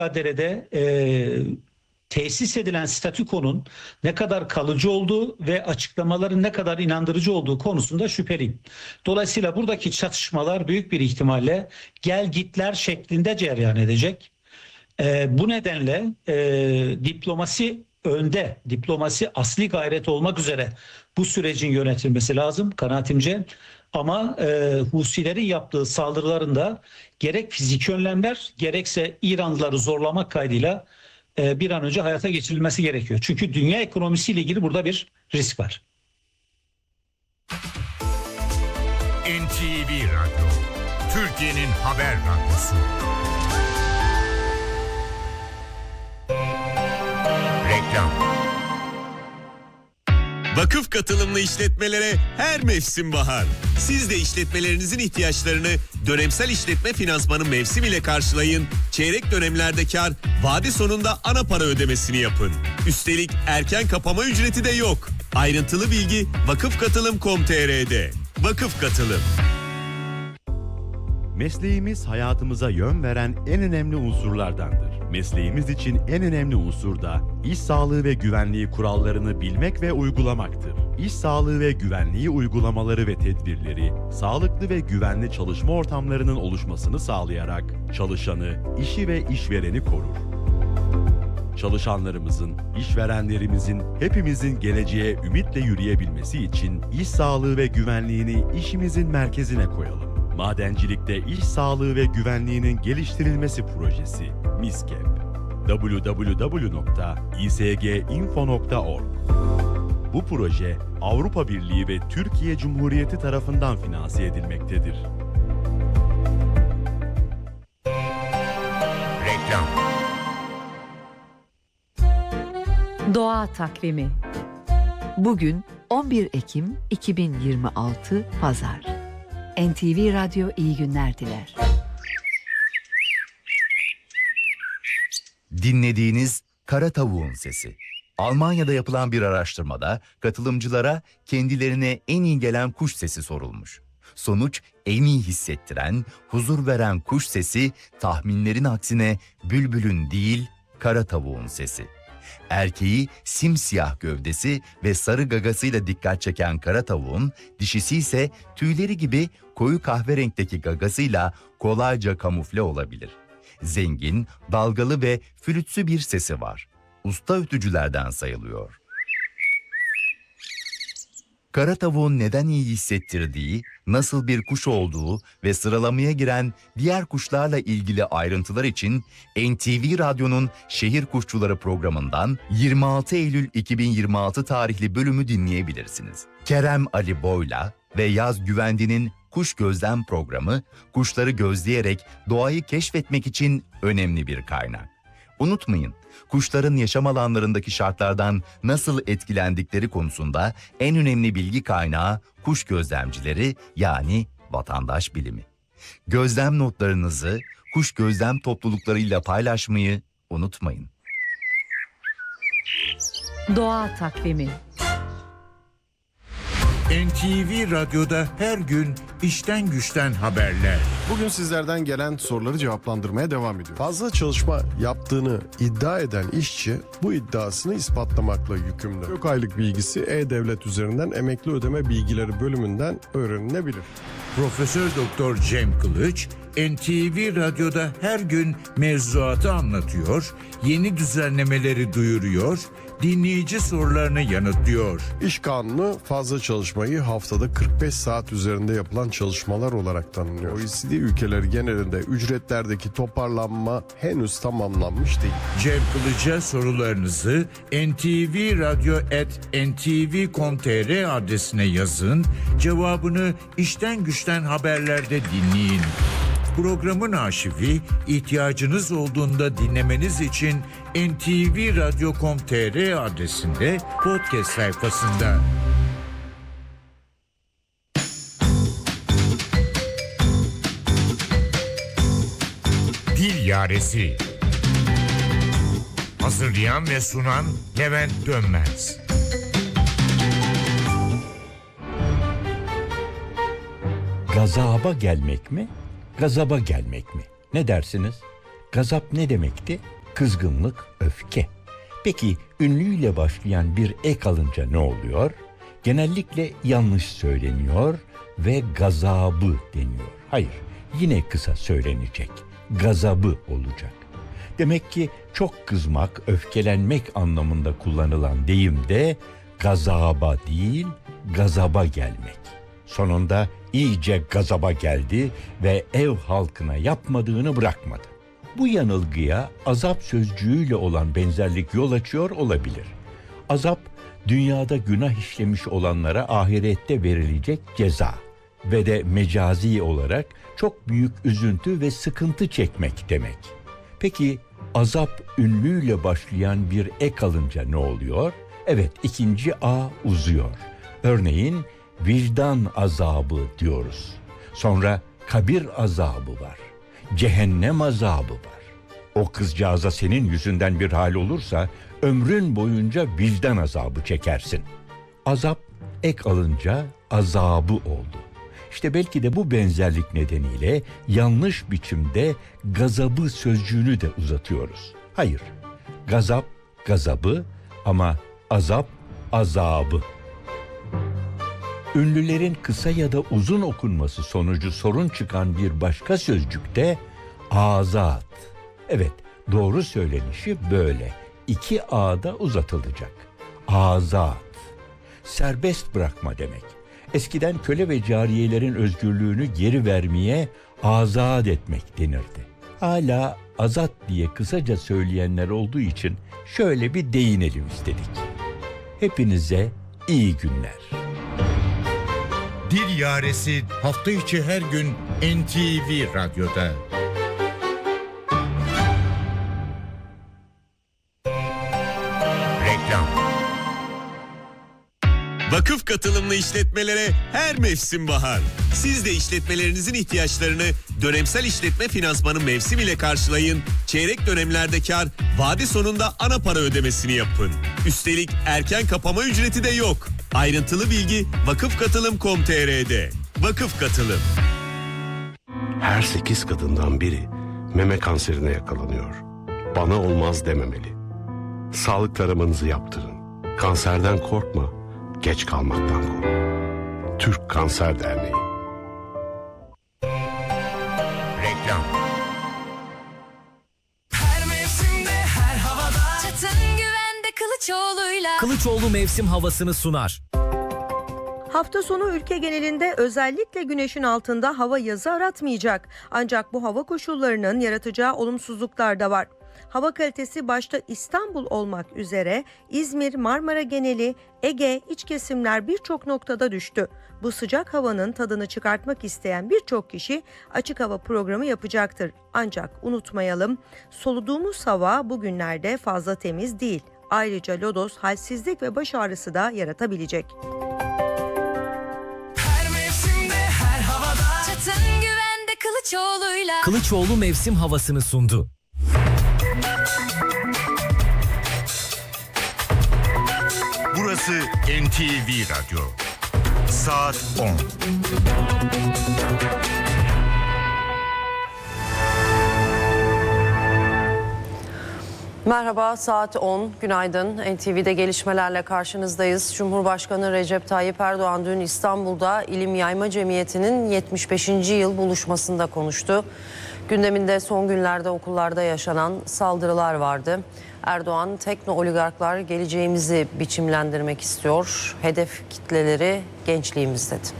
mücadelede tesis edilen statükonun ne kadar kalıcı olduğu ve açıklamaların ne kadar inandırıcı olduğu konusunda şüpheliyim. Dolayısıyla buradaki çatışmalar büyük bir ihtimalle gel gitler şeklinde cereyan edecek. Bu nedenle diplomasi önde, diplomasi asli gayret olmak üzere bu sürecin yönetilmesi lazım kanaatimce. Ama Husilerin yaptığı saldırılarında gerek fiziki önlemler gerekse İranlıları zorlamak kaydıyla bir an önce hayata geçirilmesi gerekiyor. Çünkü dünya ekonomisiyle ilgili burada bir risk var. NTV Radyo, Türkiye'nin haber radyosu. Reklam. Vakıf katılımlı işletmelere her mevsim bahar. Siz de işletmelerinizin ihtiyaçlarını dönemsel işletme finansmanı mevsim ile karşılayın. Çeyrek dönemlerde kar, vade sonunda ana para ödemesini yapın. Üstelik erken kapama ücreti de yok. Ayrıntılı bilgi vakıfkatılım.com.tr'de. Vakıf Katılım. Mesleğimiz hayatımıza yön veren en önemli unsurlardandır. Mesleğimiz için en önemli unsur da iş sağlığı ve güvenliği kurallarını bilmek ve uygulamaktır. İş sağlığı ve güvenliği uygulamaları ve tedbirleri, sağlıklı ve güvenli çalışma ortamlarının oluşmasını sağlayarak çalışanı, işi ve işvereni korur. Çalışanlarımızın, işverenlerimizin, hepimizin geleceğe ümitle yürüyebilmesi için iş sağlığı ve güvenliğini işimizin merkezine koyalım. Madencilikte iş sağlığı ve güvenliğinin geliştirilmesi projesi MİSKEP. www.isginfo.org. Bu proje Avrupa Birliği ve Türkiye Cumhuriyeti tarafından finanse edilmektedir. Reklam. Doğa Takvimi. Bugün 11 Ekim 2026 Pazar. NTV Radyo iyi günler diler. Dinlediğiniz Kara Tavuğun Sesi. Almanya'da yapılan bir araştırmada katılımcılara kendilerine en iyi gelen kuş sesi sorulmuş. Sonuç en iyi hissettiren, huzur veren kuş sesi tahminlerin aksine bülbülün değil, kara tavuğun sesi. Erkeği simsiyah gövdesi ve sarı gagasıyla dikkat çeken kara tavuğun, dişisi ise tüyleri gibi koyu kahverenkteki gagasıyla kolayca kamufle olabilir. Zengin, dalgalı ve flütsü bir sesi var. Usta ötücülerden sayılıyor. Kara tavuğun neden iyi hissettirdiği, nasıl bir kuş olduğu ve sıralamaya giren diğer kuşlarla ilgili ayrıntılar için NTV Radyo'nun Şehir Kuşçuları programından 26 Eylül 2026 tarihli bölümü dinleyebilirsiniz. Kerem Ali Boyla ve Yaz Güvendi'nin Kuş Gözlem programı, kuşları gözleyerek doğayı keşfetmek için önemli bir kaynak. Unutmayın, kuşların yaşam alanlarındaki şartlardan nasıl etkilendikleri konusunda en önemli bilgi kaynağı kuş gözlemcileri yani vatandaş bilimi. Gözlem notlarınızı kuş gözlem topluluklarıyla paylaşmayı unutmayın. Doğa Takvimi. NTV Radyo'da her gün işten güçten haberler. Bugün sizlerden gelen soruları cevaplandırmaya devam ediyoruz. Fazla çalışma yaptığını iddia eden işçi bu iddiasını ispatlamakla yükümlü. Yok aylık bilgisi E-Devlet üzerinden emekli ödeme bilgileri bölümünden öğrenilebilir. Profesör Doktor Cem Kılıç, NTV Radyo'da her gün mevzuatı anlatıyor, yeni düzenlemeleri duyuruyor, dinleyici sorularını yanıtlıyor. İş Kanunu fazla çalışmayı haftada 45 saat üzerinde yapılan çalışmalar olarak tanımlıyor. OECD ülkeleri genelinde ücretlerdeki toparlanma henüz tamamlanmış değil. Cem Kılıç'a sorularınızı ntvradyo@ntv.com.tr adresine yazın, cevabını işten güçten haberlerde dinleyin. Programın arşivi ihtiyacınız olduğunda dinlemeniz için ntvradyo.com.tr adresinde podcast sayfasında. Dil Yaresi. Hazırlayan ve sunan Levent Dönmez. Gazaba gelmek mi, gazaba gelmek mi? Ne dersiniz? Gazap ne demekti? Kızgınlık, öfke. Peki ünlüyle başlayan bir ek alınca ne oluyor? Genellikle yanlış söyleniyor ve gazabı deniyor. Hayır, yine kısa söylenecek. Gazabı olacak. Demek ki çok kızmak, öfkelenmek anlamında kullanılan deyimde gazaba değil, gazaba gelmek. Sonunda iyice gazaba geldi ve ev halkına yapmadığını bırakmadı. Bu yanılgıya azap sözcüğüyle olan benzerlik yol açıyor olabilir. Azap, dünyada günah işlemiş olanlara ahirette verilecek ceza ve de mecazi olarak çok büyük üzüntü ve sıkıntı çekmek demek. Peki azap ünlüyle başlayan bir ek alınca ne oluyor? Evet, ikinci A uzuyor. Örneğin vicdan azabı diyoruz. Sonra kabir azabı var. Cehennem azabı var. O kızcağıza senin yüzünden bir hal olursa ömrün boyunca vicdan azabı çekersin. Azap ek alınca azabı oldu. İşte belki de bu benzerlik nedeniyle yanlış biçimde gazabı sözcüğünü de uzatıyoruz. Hayır, gazap gazabı ama azap azabı. Ünlülerin kısa ya da uzun okunması sonucu sorun çıkan bir başka sözcük de azat. Evet, doğru söylenişi böyle. 2 A'da uzatılacak. Azat. Serbest bırakma demek. Eskiden köle ve cariyelerin özgürlüğünü geri vermeye azat etmek denirdi. Hala azat diye kısaca söyleyenler olduğu için şöyle bir değinelim istedik. Hepinize iyi günler. Dil Yaresi hafta içi her gün NTV Radyo'da. Reklam. Vakıf katılımlı işletmelere her mevsim bahar. Siz de işletmelerinizin ihtiyaçlarını dönemsel işletme finansmanı mevsimiyle karşılayın. Çeyrek dönemlerde kar, vade sonunda ana para ödemesini yapın. Üstelik erken kapama ücreti de yok. Ayrıntılı bilgi vakıfkatılım.com.tr'de. Vakıf Katılım. Her 8 kadından biri meme kanserine yakalanıyor. Bana olmaz dememeli. Sağlık taramanızı yaptırın. Kanserden korkma, geç kalmaktan kork. Türk Kanser Derneği. Reklam. Her mevsimde, her havada. Çatın güvende Kılıçoğlu'yla. Kılıçoğlu mevsim havasını sunar. Hafta sonu ülke genelinde özellikle güneşin altında hava yazı aratmayacak. Ancak bu hava koşullarının yaratacağı olumsuzluklar da var. Hava kalitesi başta İstanbul olmak üzere İzmir, Marmara geneli, Ege, iç kesimler birçok noktada düştü. Bu sıcak havanın tadını çıkartmak isteyen birçok kişi açık hava programı yapacaktır. Ancak unutmayalım, soluduğumuz hava bugünlerde fazla temiz değil. Ayrıca lodos, halsizlik ve baş ağrısı da yaratabilecek. Her mevsimde, her havada. Çatın güvende Kılıçoğlu'yla. Kılıçoğlu mevsim havasını sundu. Burası NTV Radyo. Saat 10. Merhaba, saat 10. Günaydın. NTV'de gelişmelerle karşınızdayız. Cumhurbaşkanı Recep Tayyip Erdoğan dün İstanbul'da İlim Yayma Cemiyeti'nin 75. yıl buluşmasında konuştu. Gündeminde son günlerde okullarda yaşanan saldırılar vardı. Erdoğan, tekno oligarklar geleceğimizi biçimlendirmek istiyor. Hedef kitleleri gençliğimiz dedi.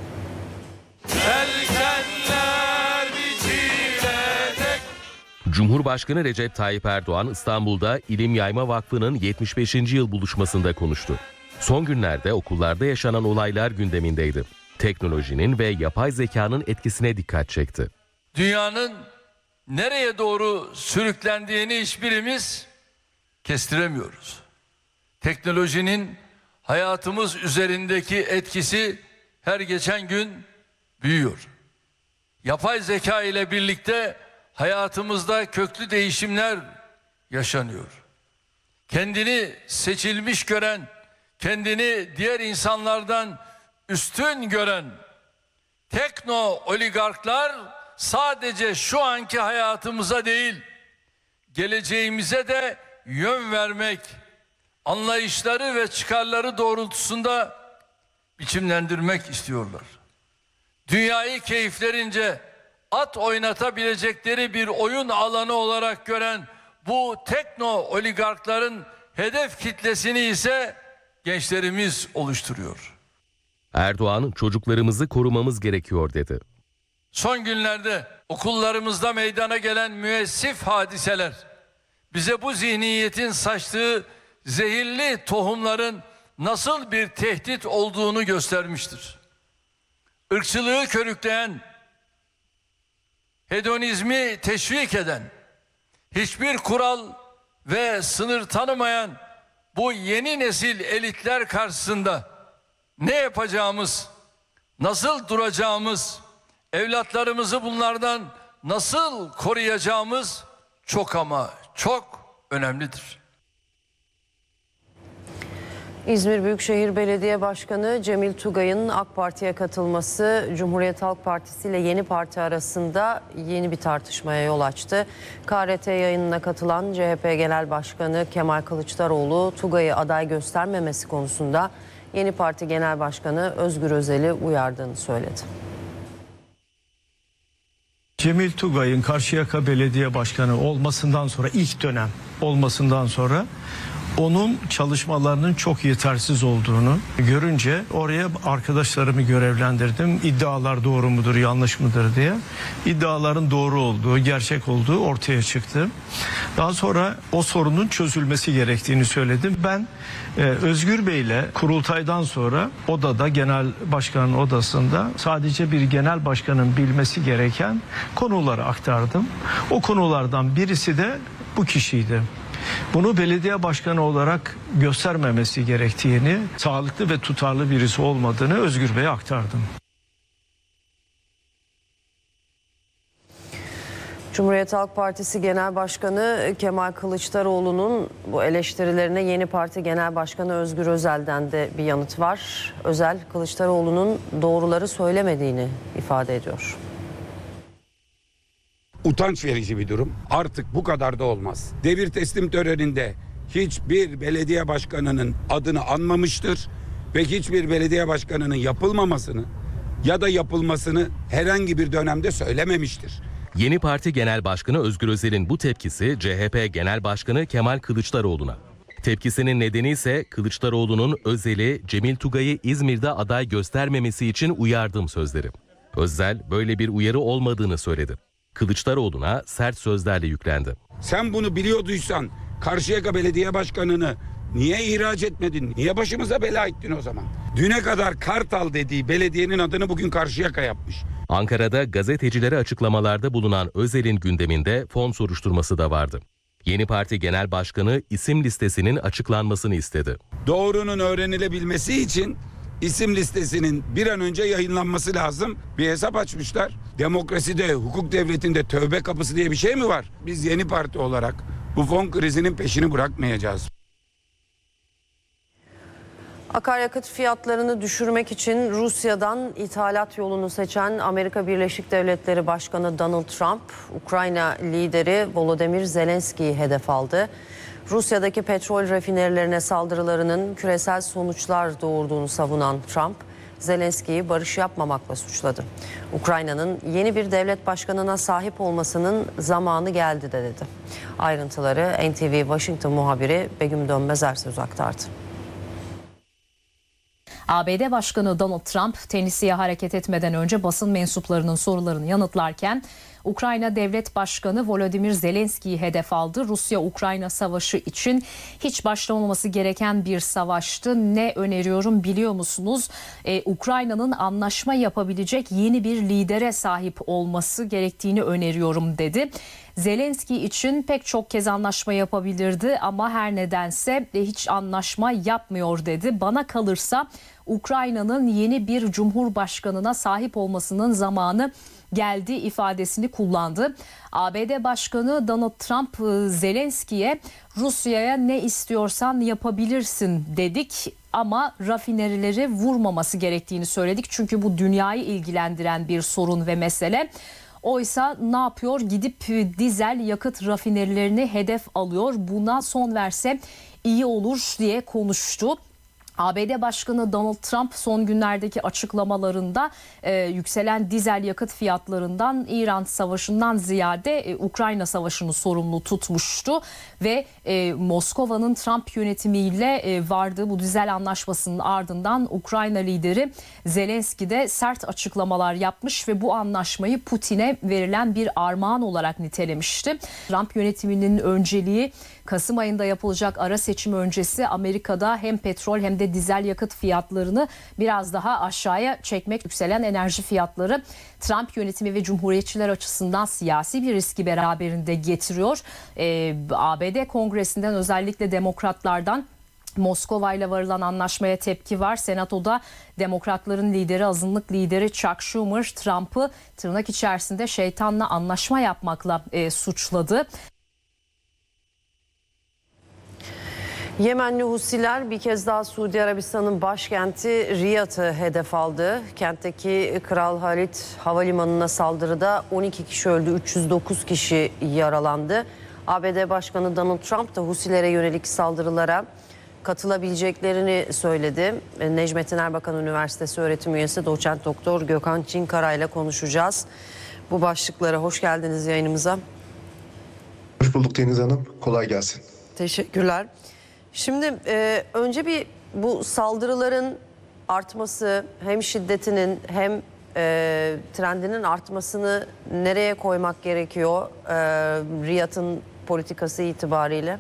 Cumhurbaşkanı Recep Tayyip Erdoğan İstanbul'da İlim Yayma Vakfı'nın 75. yıl buluşmasında konuştu. Son günlerde okullarda yaşanan olaylar gündemindeydi. Teknolojinin ve yapay zekanın etkisine dikkat çekti. Dünyanın nereye doğru sürüklendiğini hiçbirimiz kestiremiyoruz. Teknolojinin hayatımız üzerindeki etkisi her geçen gün büyüyor. Yapay zeka ile birlikte hayatımızda köklü değişimler yaşanıyor. Kendini seçilmiş gören, kendini diğer insanlardan üstün gören tekno oligarklar sadece şu anki hayatımıza değil, geleceğimize de yön vermek, anlayışları ve çıkarları doğrultusunda biçimlendirmek istiyorlar. Dünyayı keyiflerince at oynatabilecekleri bir oyun alanı olarak gören bu tekno oligarkların hedef kitlesini ise gençlerimiz oluşturuyor. Erdoğan, çocuklarımızı korumamız gerekiyor dedi. Son günlerde okullarımızda meydana gelen müessif hadiseler bize bu zihniyetin saçtığı zehirli tohumların nasıl bir tehdit olduğunu göstermiştir. Irkçılığı körükleyen, hedonizmi teşvik eden, hiçbir kural ve sınır tanımayan bu yeni nesil elitler karşısında ne yapacağımız, nasıl duracağımız, evlatlarımızı bunlardan nasıl koruyacağımız çok ama çok önemlidir. İzmir Büyükşehir Belediye Başkanı Cemil Tugay'ın AK Parti'ye katılması Cumhuriyet Halk Partisi ile Yeni Parti arasında yeni bir tartışmaya yol açtı. KRT yayınına katılan CHP Genel Başkanı Kemal Kılıçdaroğlu Tugay'ı aday göstermemesi konusunda Yeni Parti Genel Başkanı Özgür Özel'i uyardığını söyledi. Cemil Tugay'ın Karşıyaka Belediye Başkanı olmasından sonra, ilk dönem olmasından sonra onun çalışmalarının çok yetersiz olduğunu görünce oraya arkadaşlarımı görevlendirdim. İddialar doğru mudur, yanlış mıdır diye. İddiaların doğru olduğu, gerçek olduğu ortaya çıktı. Daha sonra o sorunun çözülmesi gerektiğini söyledim. Ben Özgür Bey'le kurultaydan sonra odada, genel başkanın odasında sadece bir genel başkanın bilmesi gereken konuları aktardım. O konulardan birisi de bu kişiydi. Bunu belediye başkanı olarak göstermemesi gerektiğini, sağlıklı ve tutarlı birisi olmadığını Özgür Bey'e aktardım. Cumhuriyet Halk Partisi Genel Başkanı Kemal Kılıçdaroğlu'nun bu eleştirilerine Yeni Parti Genel Başkanı Özgür Özel'den de bir yanıt var. Özel, Kılıçdaroğlu'nun doğruları söylemediğini ifade ediyor. Utanç verici bir durum. Artık bu kadar da olmaz. Devir teslim töreninde hiçbir belediye başkanının adını anmamıştır ve hiçbir belediye başkanının yapılmamasını ya da yapılmasını herhangi bir dönemde söylememiştir. Yeni Parti Genel Başkanı Özgür Özel'in bu tepkisi CHP Genel Başkanı Kemal Kılıçdaroğlu'na. Tepkisinin nedeni ise Kılıçdaroğlu'nun Özel'i Cemil Tugay'ı İzmir'de aday göstermemesi için uyardım sözleri. Özel böyle bir uyarı olmadığını söyledi. Kılıçdaroğlu'na sert sözlerle yüklendi. Sen bunu biliyorduysan Karşıyaka Belediye Başkanı'nı niye ihraç etmedin? Niye başımıza bela ettin o zaman? Düne kadar Kartal dediği belediyenin adını bugün Karşıyaka yapmış. Ankara'da gazetecilere açıklamalarda bulunan Özel'in gündeminde fon soruşturması da vardı. Yeni Parti Genel Başkanı isim listesinin açıklanmasını istedi. Doğrunun öğrenilebilmesi için isim listesinin bir an önce yayınlanması lazım. Bir hesap açmışlar. Demokraside, hukuk devletinde tövbe kapısı diye bir şey mi var? Biz Yeni Parti olarak bu fon krizinin peşini bırakmayacağız. Akaryakıt fiyatlarını düşürmek için Rusya'dan ithalat yolunu seçen Amerika Birleşik Devletleri Başkanı Donald Trump, Ukrayna lideri Volodymyr Zelenski'yi hedef aldı. Rusya'daki petrol rafinerilerine saldırılarının küresel sonuçlar doğurduğunu savunan Trump, Zelenski'yi barış yapmamakla suçladı. Ukrayna'nın yeni bir devlet başkanına sahip olmasının zamanı geldi de dedi. Ayrıntıları NTV Washington muhabiri Begüm Dönmez Ersöz aktardı. ABD Başkanı Donald Trump, Tennessee'ye hareket etmeden önce basın mensuplarının sorularını yanıtlarken Ukrayna Devlet Başkanı Volodymyr Zelenski'yi hedef aldı. Rusya-Ukrayna savaşı için hiç başlamaması gereken bir savaştı. Ne öneriyorum biliyor musunuz? Ukrayna'nın anlaşma yapabilecek yeni bir lidere sahip olması gerektiğini öneriyorum dedi. Zelenski için pek çok kez anlaşma yapabilirdi ama her nedense hiç anlaşma yapmıyor dedi. Bana kalırsa Ukrayna'nın yeni bir cumhurbaşkanına sahip olmasının zamanı geldi ifadesini kullandı. ABD Başkanı Donald Trump Zelenski'ye Rusya'ya ne istiyorsan yapabilirsin dedik ama rafinerileri vurmaması gerektiğini söyledik. Çünkü bu dünyayı ilgilendiren bir sorun ve mesele. Oysa ne yapıyor? Gidip dizel yakıt rafinerilerini hedef alıyor. Buna son verse iyi olur diye konuştu. ABD Başkanı Donald Trump son günlerdeki açıklamalarında yükselen dizel yakıt fiyatlarından İran Savaşı'ndan ziyade Ukrayna Savaşı'nı sorumlu tutmuştu ve Moskova'nın Trump yönetimiyle vardığı bu dizel anlaşmasının ardından Ukrayna lideri Zelenski de sert açıklamalar yapmış ve bu anlaşmayı Putin'e verilen bir armağan olarak nitelemişti. Trump yönetiminin önceliği Kasım ayında yapılacak ara seçim öncesi Amerika'da hem petrol hem de dizel yakıt fiyatlarını biraz daha aşağıya çekmek. Yükselen enerji fiyatları Trump yönetimi ve cumhuriyetçiler açısından siyasi bir riski beraberinde getiriyor. ABD Kongresi'nden özellikle demokratlardan Moskova ile varılan anlaşmaya tepki var. Senatoda demokratların lideri, azınlık lideri Chuck Schumer Trump'ı tırnak içerisinde şeytanla anlaşma yapmakla suçladı. Yemenli Husiler bir kez daha Suudi Arabistan'ın başkenti Riyad'ı hedef aldı. Kentteki Kral Halid Havalimanı'na saldırıda 12 kişi öldü, 309 kişi yaralandı. ABD Başkanı Donald Trump da Husilere yönelik saldırılara katılabileceklerini söyledi. Necmettin Erbakan Üniversitesi öğretim üyesi doçent doktor Gökhan Çinkara ile konuşacağız. Bu başlıklara hoş geldiniz yayınımıza. Hoş bulduk Deniz Hanım. Kolay gelsin. Teşekkürler. Şimdi önce bir bu saldırıların artması hem şiddetinin hem trendinin artmasını nereye koymak gerekiyor Riyad'ın politikası itibariyle?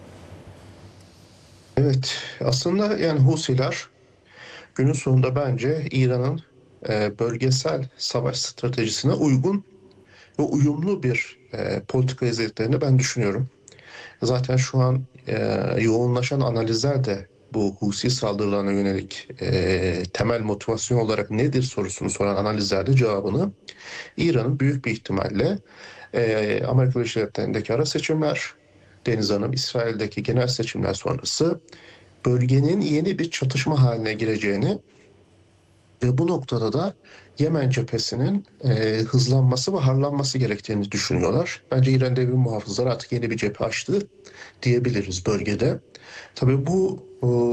Evet, aslında yani Husiler günün sonunda bence İran'ın bölgesel savaş stratejisine uygun ve uyumlu bir politika izlediklerini ben düşünüyorum. Zaten şu an yoğunlaşan analizler de bu Husi saldırılarına yönelik temel motivasyon olarak nedir sorusunu soran analizlerde cevabını İran'ın büyük bir ihtimalle Amerika Birleşik Devletleri'ndeki ara seçimler, Deniz Hanım, İsrail'deki genel seçimler sonrası bölgenin yeni bir çatışma haline gireceğini ve bu noktada da Yemen cephesinin hızlanması ve harlanması gerektiğini düşünüyorlar. Bence İran devrim muhafızları artık yeni bir cephe açtı diyebiliriz bölgede. Tabii bu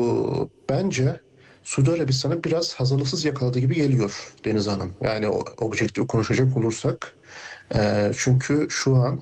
bence Suudi Arabistan'ı biraz hazırlıksız yakaladığı gibi geliyor Deniz Hanım. Yani objektif konuşacak olursak. Çünkü şu an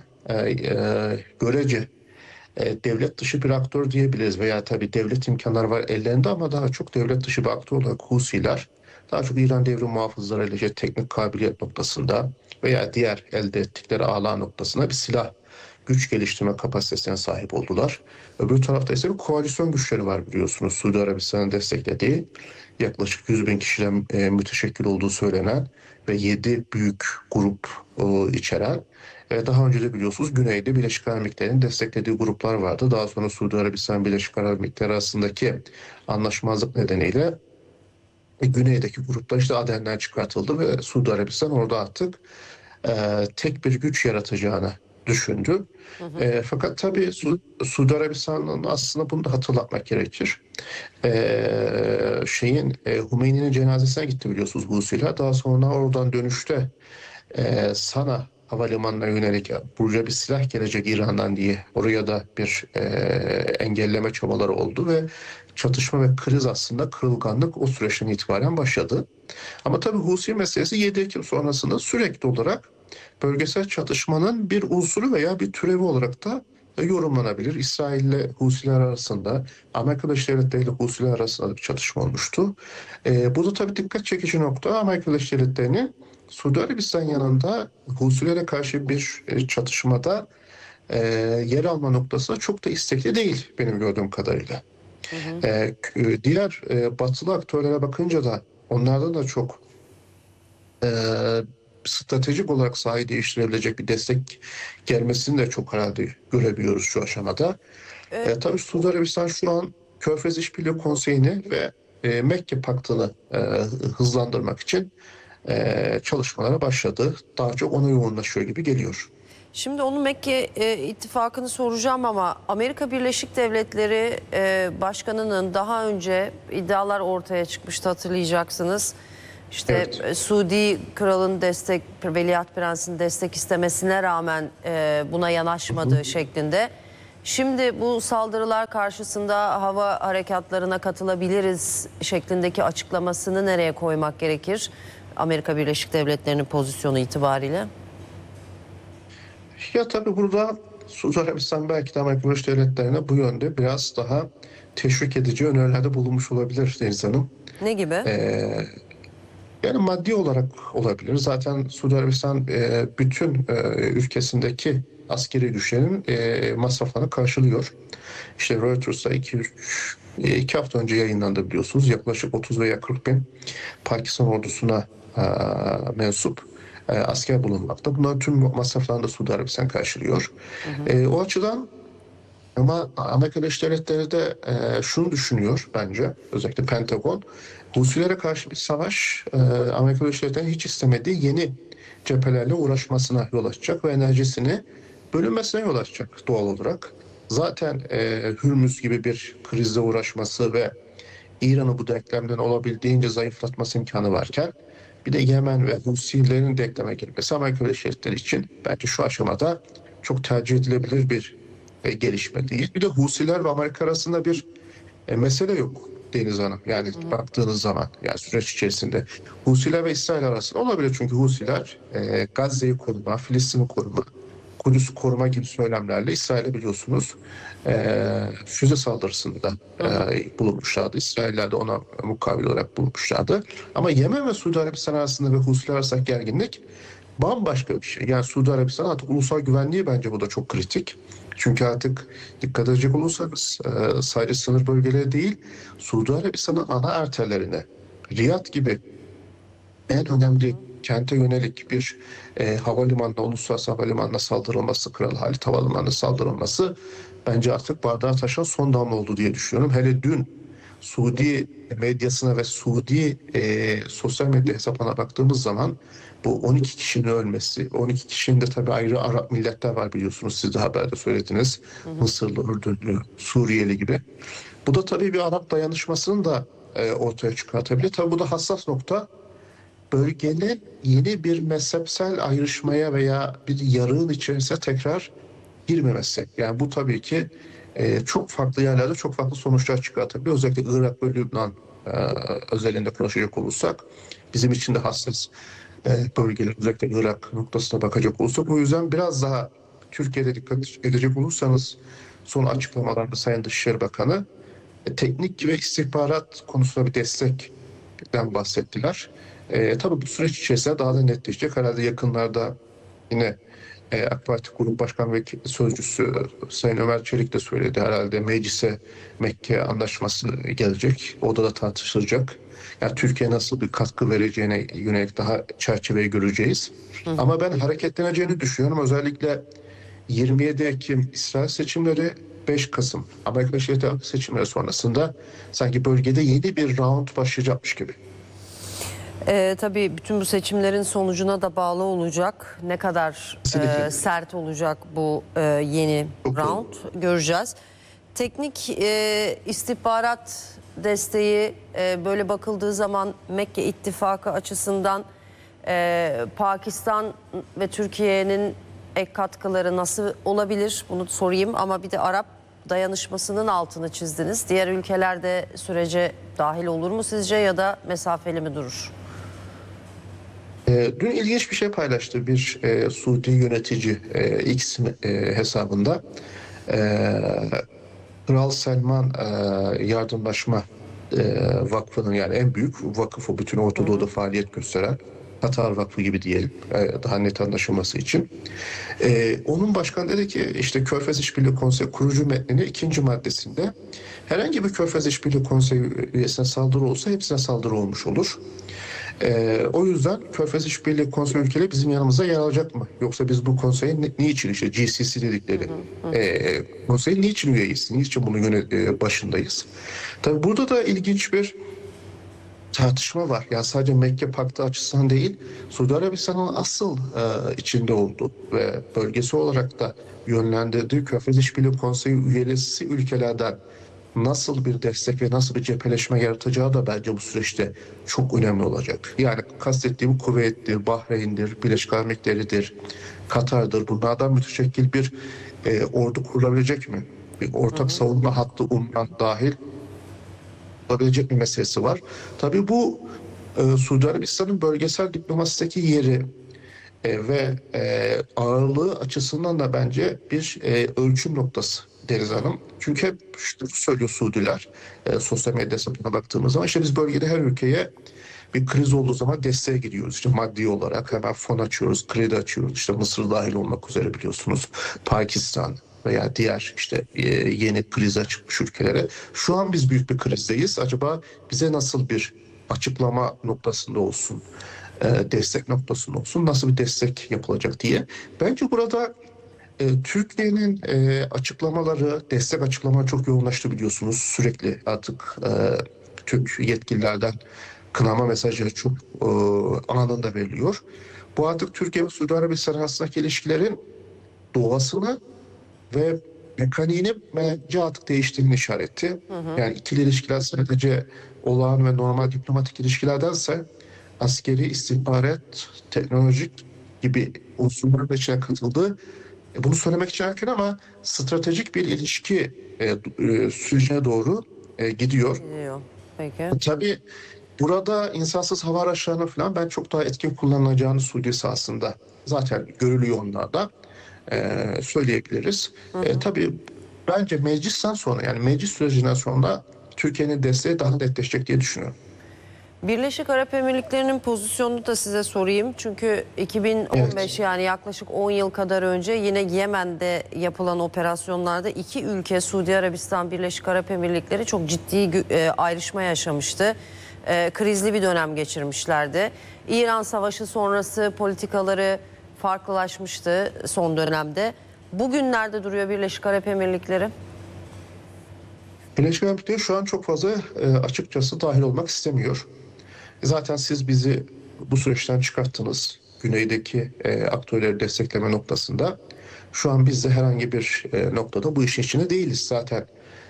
görece devlet dışı bir aktör diyebiliriz veya tabii devlet imkanları var ellerinde ama daha çok devlet dışı bir aktör olarak Husiler daha çok İran devrim muhafızları ile teknik kabiliyet noktasında veya diğer elde ettikleri ağlar noktasında bir silah güç geliştirme kapasitesine sahip oldular. Öbür tarafta ise bir koalisyon güçleri var biliyorsunuz. Suudi Arabistan'ın desteklediği yaklaşık 100 bin kişiden müteşekkil olduğu söylenen ve 7 büyük grup içeren daha önce de biliyorsunuz güneyde Birleşik Arap Emirlikleri'nin desteklediği gruplar vardı. Daha sonra Suudi Arabistan Birleşik Arap Emirlikleri arasındaki anlaşmazlık nedeniyle güneydeki gruplar işte Aden'den çıkartıldı ve Suudi Arabistan orada artık tek bir güç yaratacağını düşündü. Fakat tabii Suudi Arabistan'ın aslında bunu da hatırlatmak gerekir. Hümeyni'nin cenazesine gitti biliyorsunuz Husiler. Daha sonra oradan dönüşte Sana havalimanına yönelik buraya bir silah gelecek İran'dan diye oraya da bir engelleme çabaları oldu ve çatışma ve kriz aslında kırılganlık o süreçten itibaren başladı. Ama tabii Husi meselesi 7 Ekim sonrasında sürekli olarak bölgesel çatışmanın bir unsuru veya bir türevi olarak da yorumlanabilir. İsrail ile Husiler arasında, Amerika Birleşik Devletleri ile Husiler arasında bir çatışma olmuştu. Bu da tabii dikkat çekici nokta. Amerika Birleşik Devletleri'nin Suudi Arabistan yanında Husilere karşı bir çatışmada yer alma noktasında çok da istekli değil benim gördüğüm kadarıyla. Diğer batılı aktörlere bakınca da onlardan da çok stratejik olarak sahayı değiştirebilecek bir destek gelmesini de çok herhalde görebiliyoruz şu aşamada. Tabii Suudi Arabistan şu an Körfez İşbirliği Konseyi'ni ve Mekke Paktı'nı hızlandırmak için çalışmalara başladı. Daha çok ona yoğunlaşıyor gibi geliyor. Şimdi onun Mekke ittifakını soracağım ama Amerika Birleşik Devletleri Başkanı'nın daha önce iddialar ortaya çıkmıştı hatırlayacaksınız. İşte Suudi kralın destek, Veliaht Prens'in destek istemesine rağmen buna yanaşmadığı şeklinde. Şimdi bu saldırılar karşısında hava harekatlarına katılabiliriz şeklindeki açıklamasını nereye koymak gerekir? Amerika Birleşik Devletleri'nin pozisyonu itibariyle. Ya tabii burada Suudi Arabistan belki de Amerika Birleşik Devletleri'ne bu yönde biraz daha teşvik edici önerilerde bulunmuş olabilir Deniz Hanım. Ne gibi? Yani maddi olarak olabilir. Zaten Suudi Arabistan bütün ülkesindeki askeri güçlerin masraflarını karşılıyor. İşte Reuters'ta 2 hafta önce yayınlandı biliyorsunuz. Yaklaşık 30 veya 40 bin Pakistan ordusuna mensup asker bulunmakta. Bunların tüm masraflarını da Suudi Arabistan karşılıyor. O açıdan ama Amerika Birleşik Devletleri de şunu düşünüyor bence, özellikle Pentagon. Husilere karşı bir savaş Amerika Birleşik Devletleri'nin hiç istemediği yeni cephelerle uğraşmasına yol açacak ve enerjisini bölünmesine yol açacak doğal olarak. Zaten Hürmüz gibi bir krizle uğraşması ve İran'ı bu denklemden olabildiğince zayıflatması imkanı varken bir de Yemen ve Husilerin denkleme girmesi Amerika Birleşik Devletleri için bence şu aşamada çok tercih edilebilir bir gelişme değil. Bir de Husiler ve Amerika arasında bir mesele yok Deniz Hanım. Yani baktığınız zaman yani süreç içerisinde Husiler ve İsrail arasında olabilir çünkü Husiler Gazze'yi koruma, Filistin'i koruma, Kudüs'ü koruma gibi söylemlerle İsrail'e biliyorsunuz füze saldırısında bulunmuşlardı. İsrailler de ona mukabil olarak bulunmuşlardı. Ama Yemen ve Suudi Arabistan arasında ve Husiler arasında gerginlik bambaşka bir şey. Yani Suudi Arabistan artık ulusal güvenliği bence bu da çok kritik. Çünkü artık dikkat edecek olursanız sadece sınır bölgeleri değil, Suudi Arabistan'ın ana arterlerine, Riyad gibi en önemli kente yönelik bir havalimanına, uluslararası havalimanına saldırılması, Kral Halit Havalimanı'na saldırılması bence artık bardağı taşan son damla oldu diye düşünüyorum. Hele dün Suudi medyasına ve Suudi sosyal medya hesaplarına baktığımız zaman bu 12 kişinin ölmesi, 12 kişinin de tabii ayrı Arap milletler var biliyorsunuz, siz de haberde söylediniz. Mısırlı, Ürdünlü, Suriyeli gibi. Bu da tabii bir Arap dayanışmasını da ortaya çıkartabilir. Tabii bu da hassas nokta. Bölgenin yeni bir mezhepsel ayrışmaya veya bir yarığın içerisine tekrar girmemesi. Yani bu tabii ki çok farklı yerlerde çok farklı sonuçlar çıkartabilir. Özellikle Irak ve Lübnan özelinde konuşacak olursak bizim için de hassas bölgeler, özellikle Irak noktasına bakacak olursak. O yüzden biraz daha Türkiye'de dikkat edecek olursanız son açıklamalarda Sayın Dışişleri Bakanı teknik ve istihbarat konusunda bir destekten bahsettiler. Tabii bu süreç içerisinde daha da netleşecek. Herhalde yakınlarda yine AK Parti Grup Başkan Vekili Sözcüsü Sayın Ömer Çelik de söyledi. Herhalde meclise Mekke Anlaşması gelecek. Orada da tartışılacak. Yani Türkiye nasıl bir katkı vereceğine yönelik daha çerçeveyi göreceğiz. Ama ben hareketleneceğini düşünüyorum. Özellikle 27 Ekim İsrail seçimleri, 5 Kasım Amerika Birleşik Devletleri seçimleri sonrasında sanki bölgede yeni bir round başlayacakmış gibi. Tabii bütün bu seçimlerin sonucuna da bağlı olacak. Ne kadar sert olacak bu yeni round göreceğiz. Teknik istihbarat desteği böyle bakıldığı zaman Mekke İttifakı açısından Pakistan ve Türkiye'nin ek katkıları nasıl olabilir? Bunu sorayım ama bir de Arap dayanışmasının altını çizdiniz. Diğer ülkeler de sürece dahil olur mu sizce ya da mesafeli mi durur? Dün ilginç bir şey paylaştı bir Suudi yönetici X hesabında. Kral Selman Yardımlaşma Vakfı'nın yani en büyük vakıf o bütün Orta Doğu'da faaliyet gösteren Katar Vakfı gibi diyelim daha net anlaşılması için. Onun başkanı dedi ki işte Körfez İşbirliği Konseyi kurucu metninin 2. maddesinde herhangi bir Körfez İşbirliği Konseyi üyesine saldırı olsa hepsine saldırı olmuş olur. O yüzden Körfez İşbirliği Konseyi ülkeleri bizim yanımıza yer alacak mı? Yoksa biz bu konseyin niçin işte GCC dedikleri konseyin niçin üyeyiz? Niçin bunun başındayız? Tabii burada da ilginç bir tartışma var. Yani sadece Mekke Paktı açısından değil, Suudi Arabistan'ın asıl içinde olduğu ve bölgesi olarak da yönlendirdiği Körfez İşbirliği Konseyi üyesi ülkelerden nasıl bir destek ve nasıl bir cepheleşme yaratacağı da bence bu süreçte çok önemli olacak. Yani kastettiğim Kuveyt'tir, Bahreyn'dir, Birleşik Arap Emirlikleri'dir, Katar'dır. Bunlardan müteşekkil bir ordu kurulabilecek mi? Bir ortak savunma hattı umman dahil olabilecek bir meselesi var. Tabii bu Suudi Arabistan'ın bölgesel diplomasideki yeri ve ağırlığı açısından da bence bir ölçüm noktası Deniz Hanım. Çünkü hep söylüyor Suudiler sosyal medya hesabına baktığımız zaman, işte biz bölgede her ülkeye bir kriz olduğu zaman desteğe gidiyoruz. İşte maddi olarak hemen fon açıyoruz, kredi açıyoruz. İşte Mısır dahil olmak üzere biliyorsunuz. Pakistan veya diğer işte yeni krize çıkmış ülkelere. Şu an biz büyük bir krizdeyiz. Acaba bize nasıl bir açıklama noktasında olsun, destek noktasında olsun, nasıl bir destek yapılacak diye. Bence burada Türkiye'nin açıklamaları, destek açıklamaları çok yoğunlaştı biliyorsunuz. Sürekli artık Türk yetkililerden kınama mesajları çok anında veriliyor. Bu artık Türkiye ve Suudi Arabistan arasındaki ilişkilerin doğasını ve mekaniğini bence artık değiştiğini işareti. Yani ikili ilişkiler sadece olağan ve normal diplomatik ilişkilerdense askeri, istihbarat, teknolojik gibi unsurların içine katıldığı. Bunu söylemek için erken ama stratejik bir ilişki sürecine doğru gidiyor. Peki. Tabii burada insansız hava araçlarını falan ben çok daha etkin kullanılacağını Suudi sahasında zaten görülüyor onlarda. Söyleyebiliriz. Tabii bence meclisten sonra, yani meclis sürecinden sonra Türkiye'nin desteği daha netleşecek diye düşünüyorum. Birleşik Arap Emirlikleri'nin pozisyonunu da size sorayım. Çünkü 2015 yani yaklaşık 10 yıl kadar önce yine Yemen'de yapılan operasyonlarda iki ülke, Suudi Arabistan, Birleşik Arap Emirlikleri çok ciddi ayrışma yaşamıştı. Krizli bir dönem geçirmişlerdi. İran Savaşı sonrası politikaları farklılaşmıştı son dönemde. Bugün nerede duruyor Birleşik Arap Emirlikleri? Birleşik Arap Emirlikleri şu an çok fazla açıkçası dahil olmak istemiyor. Zaten siz bizi bu süreçten çıkarttınız. Güneydeki aktörleri destekleme noktasında. Şu an biz de herhangi bir noktada bu işin içinde değiliz. Zaten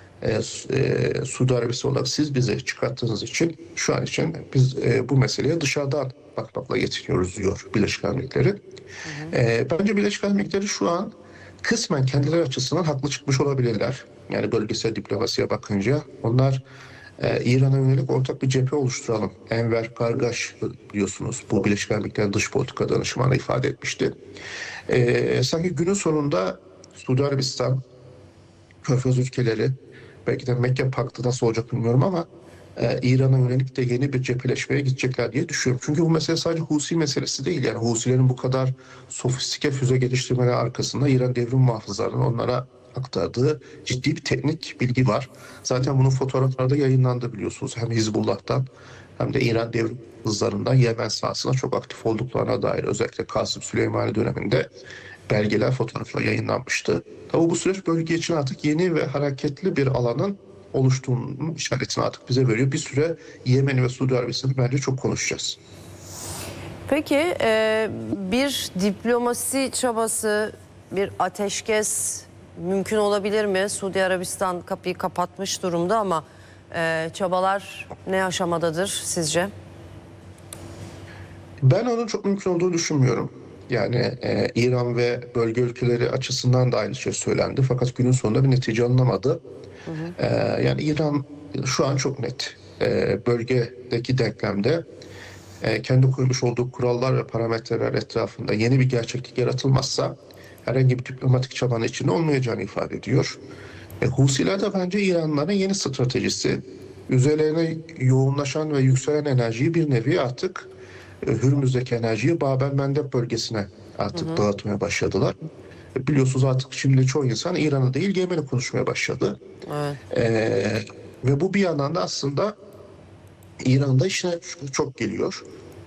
Suudi Arabistan olarak siz bizi çıkarttığınız için şu an için biz bu meseleye dışarıdan bakmakla yetiniyoruz diyor Birleşik Arap Emirlikleri. Bence Birleşik Arap Emirlikleri şu an kısmen kendileri açısından haklı çıkmış olabilirler. Yani bölgesel diplomasiye bakınca onlar İran'a yönelik ortak bir cephe oluşturalım. Enver Kargaş biliyorsunuz bu Birleşik Arap Emirlikleri dış politika danışmanı ifade etmişti. Sanki günün sonunda Suudi Arabistan, Körfez ülkeleri, belki de Mekke Paktı nasıl olacak bilmiyorum ama İran'a yönelik de yeni bir cepheleşmeye gidecekler diye düşünüyorum. Çünkü bu mesele sadece Husi meselesi değil. Yani Husilerin bu kadar sofistike füze geliştirmeleri arkasında İran devrim muhafızlarının onlara aktardığı ciddi bir teknik bilgi var. Zaten bunun fotoğrafları da yayınlandı biliyorsunuz. Hem Hizbullah'tan hem de İran devrim hızlarından Yemen sahasına çok aktif olduklarına dair özellikle Kasım Süleymani döneminde belgeler, fotoğraflar yayınlanmıştı. Ama bu süreç bölge için artık yeni ve hareketli bir alanın oluştuğunun işaretini artık bize veriyor. Bir süre Yemen ve Suudi Arabistan'ı bence çok konuşacağız. Peki bir diplomasi çabası, bir ateşkes mümkün olabilir mi? Suudi Arabistan kapıyı kapatmış durumda ama çabalar ne aşamadadır sizce? Ben onun çok mümkün olduğunu düşünmüyorum. Yani İran ve bölge ülkeleri açısından da aynı şey söylendi. Fakat günün sonunda bir netice alınamadı. Yani İran şu an çok net. Bölgedeki denklemde kendi koymuş olduğu kurallar ve parametreler etrafında yeni bir gerçeklik yaratılmazsa herhangi bir diplomatik çabanın içinde olmayacağını ifade ediyor. Husiler de bence İranlıların yeni stratejisi. Üzerlerine yoğunlaşan ve yükselen enerjiyi bir nevi artık Hürmüz'deki enerjiyi Bab-el-Mandeb bölgesine artık dağıtmaya başladılar. Biliyorsunuz artık şimdi çoğu insan İran'ı değil Yemen'i konuşmaya başladı. Ve bu bir yandan da aslında İran'da işine çok geliyor.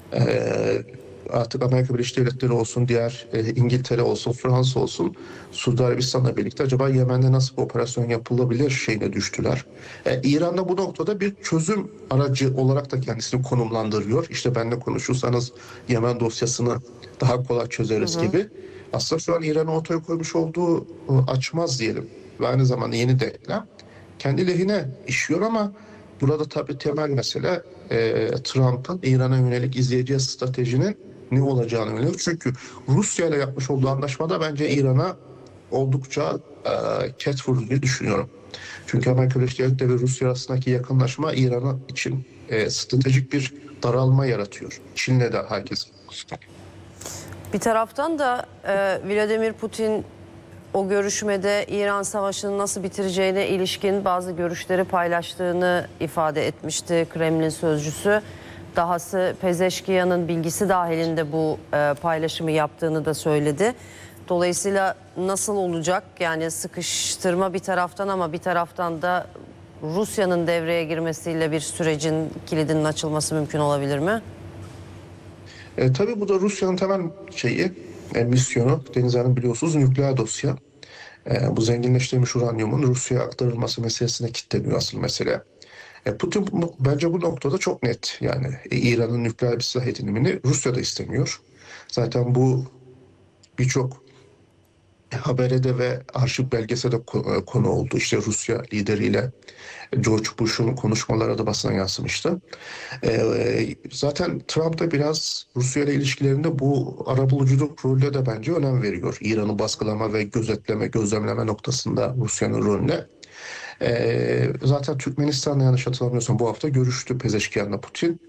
Artık Amerika Birleşik Devletleri olsun, diğer İngiltere olsun, Fransa olsun, Suudi Arabistan'la birlikte acaba Yemen'de nasıl bir operasyon yapılabilir şeyine düştüler. İran'da bu noktada bir çözüm aracı olarak da kendisini konumlandırıyor. İşte benimle konuşursanız Yemen dosyasını daha kolay çözeriz gibi. Aslında şu an İran'ın ortaya koymuş olduğu açmaz diyelim ve aynı zamanda yeni denklem kendi lehine işliyor ama burada tabii temel mesele Trump'ın İran'a yönelik izleyeceği stratejinin ne olacağını yönelik. Çünkü Rusya ile yapmış olduğu anlaşmada bence İran'a oldukça ket vurdu diye düşünüyorum. Çünkü Amerika Birleşik Devletleri ve Rusya arasındaki yakınlaşma İran için stratejik bir daralma yaratıyor. Çin'le de herkes. Bir taraftan da Vladimir Putin o görüşmede İran Savaşı'nı nasıl bitireceğine ilişkin bazı görüşleri paylaştığını ifade etmişti Kremlin sözcüsü. Dahası Pezeşkiyan'ın bilgisi dahilinde bu paylaşımı yaptığını da söyledi. Dolayısıyla nasıl olacak? Yani sıkıştırma bir taraftan ama bir taraftan da Rusya'nın devreye girmesiyle bir sürecin kilidinin açılması mümkün olabilir mi? Tabii bu da Rusya'nın temel misyonu. Deniz Hanım biliyorsunuz nükleer dosya. Bu zenginleştirilmiş uranyumun Rusya'ya aktarılması meselesine kilitleniyor asıl mesele. Putin bence bu noktada çok net. Yani İran'ın nükleer bir silah edinimini Rusya da istemiyor. Zaten bu birçok habere de ve arşiv belgesel de konu oldu. İşte Rusya lideriyle George Bush'un konuşmaları da basına yansımıştı. Zaten Trump da biraz Rusya ile ilişkilerinde bu arabuluculuk rolüne de bence önem veriyor. İran'ı baskılama ve gözlemleme noktasında Rusya'nın rolüne. Zaten Türkmenistan'la yanlış hatırlamıyorsam bu hafta görüştü Pezeşkiyan'la Putin.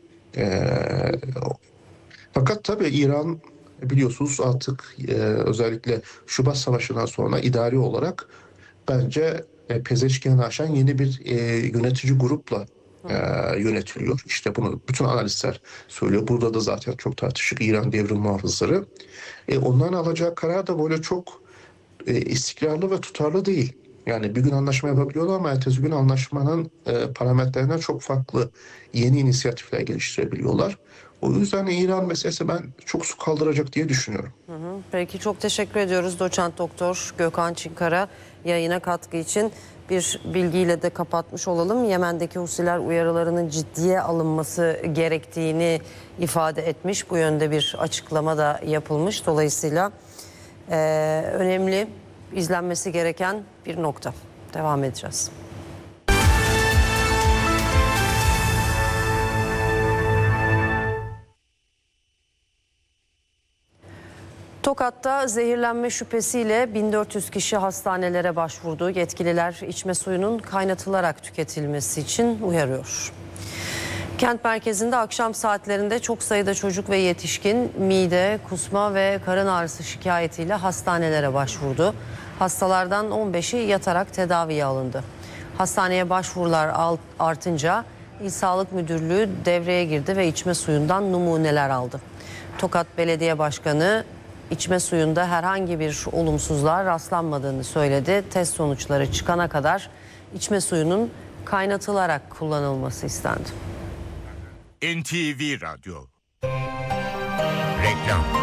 Fakat tabii İran biliyorsunuz artık özellikle Şubat Savaşı'ndan sonra idari olarak bence Pezeşkiyan'ı aşan yeni bir yönetici grupla yönetiliyor. İşte bunu bütün analistler söylüyor. Burada da zaten çok tartışık İran devrim muhafızları. Onların alacağı karar da böyle çok istikrarlı ve tutarlı değil. Yani bir gün anlaşma yapabiliyorlar ama ertesi gün anlaşmanın parametrelerinden çok farklı yeni inisiyatifler geliştirebiliyorlar. O yüzden İran meselesi ben çok su kaldıracak diye düşünüyorum. Peki çok teşekkür ediyoruz Doçent Doktor Gökhan Çinkara yayına katkı için. Bir bilgiyle de kapatmış olalım. Yemen'deki Husiler uyarılarının ciddiye alınması gerektiğini ifade etmiş. Bu yönde bir açıklama da yapılmış. Dolayısıyla önemli, izlenmesi gereken bir nokta. Devam edeceğiz. Tokat'ta zehirlenme şüphesiyle 1400 kişi hastanelere başvurdu. Yetkililer içme suyunun kaynatılarak tüketilmesi için uyarıyor. Kent merkezinde akşam saatlerinde çok sayıda çocuk ve yetişkin mide, kusma ve karın ağrısı şikayetiyle hastanelere başvurdu. Hastalardan 15'i yatarak tedaviye alındı. Hastaneye başvurular artınca İl Sağlık Müdürlüğü devreye girdi ve içme suyundan numuneler aldı. Tokat Belediye Başkanı İçme suyunda herhangi bir olumsuzluğa rastlanmadığını söyledi. Test sonuçları çıkana kadar içme suyunun kaynatılarak kullanılması istendi. NTV Radyo. Reklam.